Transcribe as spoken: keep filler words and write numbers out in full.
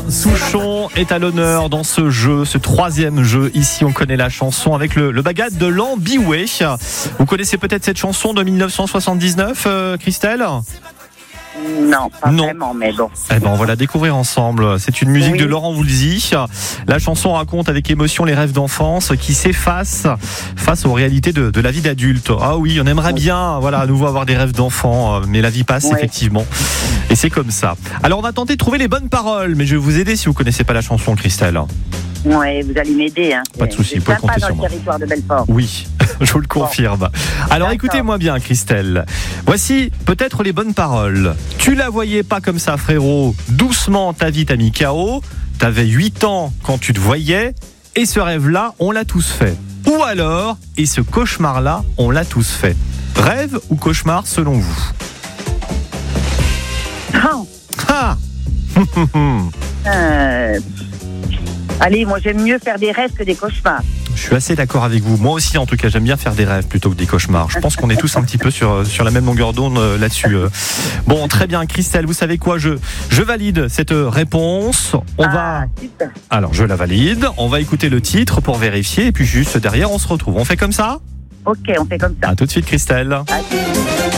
Souchon est à l'honneur dans ce jeu, ce troisième jeu. Ici, on connaît la chanson avec le, le bagad de l'Ambiway. Vous connaissez peut-être cette chanson de dix-neuf cent soixante-dix-neuf, euh, Christelle ? Non, pas non. vraiment, mais bon. Eh ben, on va la découvrir ensemble. C'est une musique oui. de Laurent Voulzy. La chanson raconte avec émotion les rêves d'enfance qui s'effacent face aux réalités de, de la vie d'adulte. Ah oui, on aimerait bien, voilà, à nouveau avoir des rêves d'enfant, mais la vie passe, oui. effectivement. Et c'est comme ça. Alors, on va tenter de trouver les bonnes paroles, mais je vais vous aider si vous connaissez pas la chanson, Christelle. Oui, vous allez m'aider. Hein. Pas de souci, vous pouvez compter sur moi. Dans le territoire de Belfort. Oui, je vous le confirme. Bon. Alors écoutez-moi bien, Christelle. Voici peut-être les bonnes paroles. Tu la voyais pas comme ça, frérot. Doucement, ta vie t'a mis K O. T'avais huit ans quand tu te voyais. Et ce rêve-là, on l'a tous fait. Ou alors, et ce cauchemar-là, on l'a tous fait. Rêve ou cauchemar selon vous ? Oh. Ah euh... Allez, moi j'aime mieux faire des rêves que des cauchemars. Je suis assez d'accord avec vous. Moi aussi, en tout cas, j'aime bien faire des rêves plutôt que des cauchemars. Je pense qu'on est tous un petit peu sur, sur la même longueur d'onde euh, là-dessus. Euh. Bon, très bien, Christelle, vous savez quoi ? Je, je valide cette réponse. On ah, va. Super. Alors, je la valide. On va écouter le titre pour vérifier. Et puis, juste derrière, on se retrouve. On fait comme ça ? Ok, on fait comme ça. À tout de suite, Christelle. Adieu.